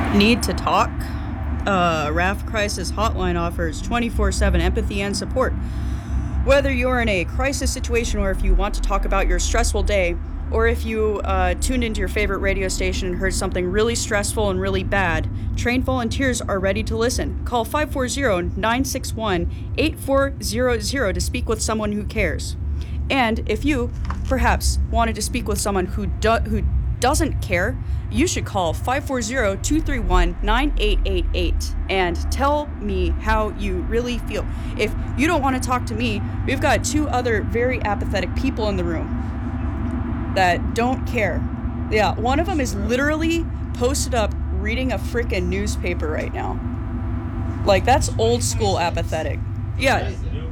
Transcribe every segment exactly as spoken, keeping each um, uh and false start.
Need to talk? Uh, R A F Crisis Hotline offers twenty-four seven empathy and support. Whether you're in a crisis situation or if you want to talk about your stressful day, or if you uh, tuned into your favorite radio station and heard something really stressful and really bad, trained volunteers are ready to listen. Call five four zero, nine six one, eight four zero zero to speak with someone who cares. And if you, perhaps, wanted to speak with someone who do- who doesn't care, you should call five four zero, two three one, nine eight eight eight and tell me how you really feel. If you don't want to talk to me, we've got two other very apathetic people in the room that don't care. Yeah, one of them is literally posted up reading a frickin' newspaper right now. Like, that's old school apathetic. Yeah.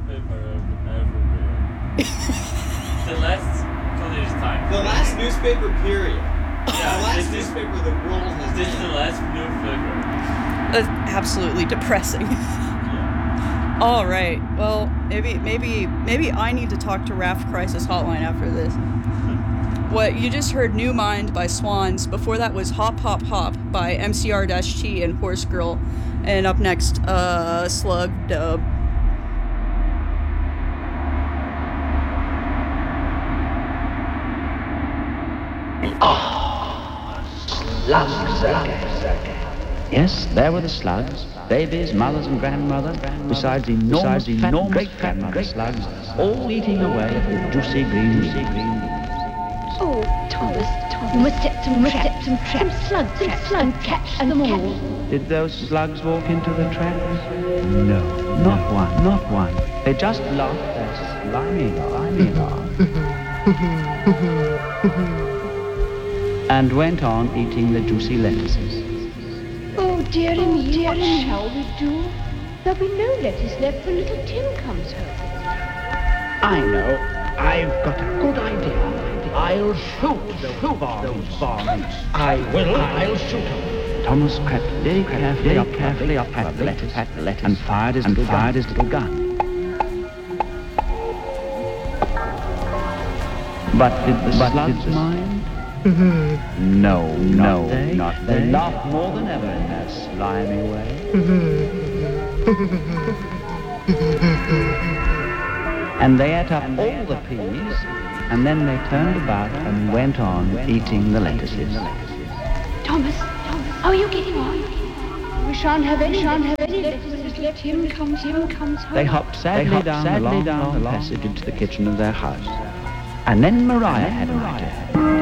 The last college time. The last newspaper period. Yeah, the last this newspaper the world has This is the last newspaper. That's absolutely depressing. Yeah. All right. Well, maybe maybe maybe I need to talk to R A F Crisis Hotline after this. What you just heard, New Mind by Swans. Before that was Hop Hop Hop by M C R T and Horse Girl. And up next, uh, Slug Dub. Slugs again. Yes, there were the slugs, babies, mothers and grandmothers, besides enormous, besides fat, enormous great fat great slugs, all eating away at the juicy green leaves. Oh, Thomas, Thomas, you must set some traps, some traps, some slugs, some slugs, and catch them all. Did those slugs walk into the traps? No, not one, not one. They just laughed their slimy, slimy laugh. And went on eating the juicy lettuces. Oh, dearie me, dear what me. Shall we do? There'll be no lettuce left when little Tim comes home. I know. I've got a good idea. I'll shoot those bombs. bombs. I will. I'll shoot them. Thomas crept very carefully up, carefully up at the lettuce, at the lettuce, and fired his and little fired gun. his little gun. But did the but slugs did the mind? No, no, they, not they. They laughed more than ever in their slimy way. And they ate up all the peas, and then they turned about and went on eating the lettuces. Thomas, Thomas, how are you getting on? We shan't have any, shan't have any lettuces left. Tim comes, Tim comes home. They hopped sadly, they hopped down, sadly the long, down long, long passage into the kitchen of their house. And then Mariah had an idea.